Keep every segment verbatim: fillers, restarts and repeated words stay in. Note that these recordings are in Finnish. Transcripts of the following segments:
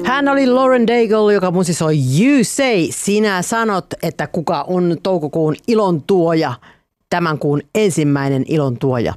Hän oli Lauren Daigle, joka musisoi You Say. Sinä sanot, että kuka on toukokuun ilon tuoja, tämän kuun ensimmäinen ilon tuoja.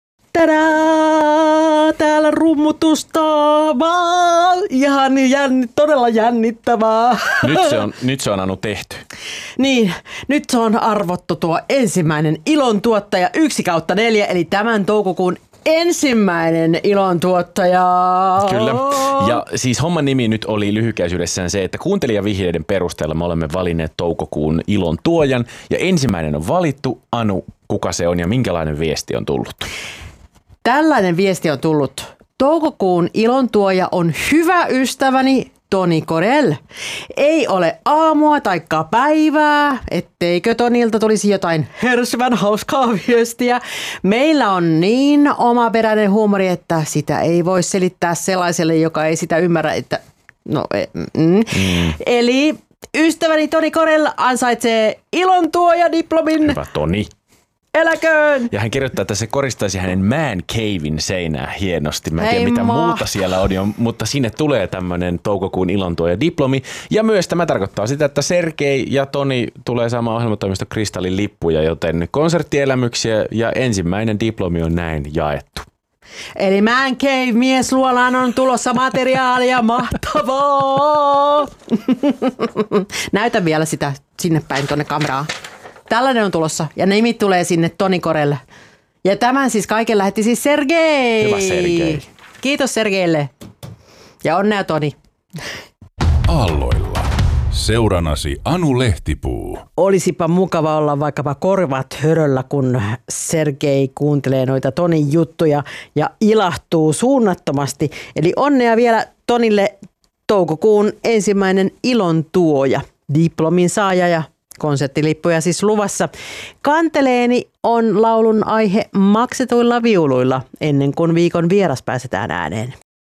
Tadaa! Täällä rummutusta vaan. Ihan jänni, todella jännittävää. Nyt se on, nyt se on Anu tehty. Niin, nyt se on arvottu tuo ensimmäinen ilon tuottaja yksi kautta neljä, eli tämän toukokuun ensimmäinen ilon tuottaja. Kyllä. Ja siis homman nimi nyt oli lyhykäisyydessään se, että kuuntelijavihjeiden perusteella me olemme valinneet toukokuun ilon tuojan. Ja ensimmäinen on valittu. Anu, kuka se on ja minkälainen viesti on tullut? Tällainen viesti on tullut. Toukokuun ilon tuoja on hyvä ystäväni Toni Korell. Ei ole aamua taikka päivää, etteikö Tonilta tulisi jotain hersyvän hauskaa viestiä. Meillä on niin omaperäinen huumori, että sitä ei voi selittää sellaiselle, joka ei sitä ymmärrä. Että, no, mm. Mm. Eli ystäväni Toni Korell ansaitsee ilon tuoja diplomin. Hyvä Toni. Eläköön! Ja hän kirjoittaa, että se koristaisi hänen man cavein seinää hienosti. Mä en Hei, tiedä, mitä ma. muuta siellä on, jo, mutta sinne tulee tämmöinen toukokuun ilontuoja diplomi. Ja myös tämä tarkoittaa sitä, että Sergei ja Toni tulee saamaan ohjelmatoimisto Kristallin lippuja, joten konserttielämyksiä ja ensimmäinen diplomi on näin jaettu. Eli Man Cave miesluolaan on tulossa materiaalia, mahtavaa! Näytä vielä sitä sinne päin tuonne kameraan. Tällainen on tulossa ja nimi tulee sinne Toni Korell. Ja tämän siis kaiken lähetti siis Sergei. Hyvä Sergei. Kiitos Sergeille. Ja onnea Toni. Aalloilla. Seuranasi Anu Lehtipuu. Olisipa mukava olla vaikkapa korvat höröllä, kun Sergei kuuntelee noita Tonin juttuja ja ilahtuu suunnattomasti. Eli onnea vielä Tonille toukokuun ensimmäinen ilon tuoja, diplomin saaja ja konserttilippuja siis luvassa. Kanteleeni on laulun aihe maksetuilla viuluilla ennen kuin viikon vieras pääsetään ääneen.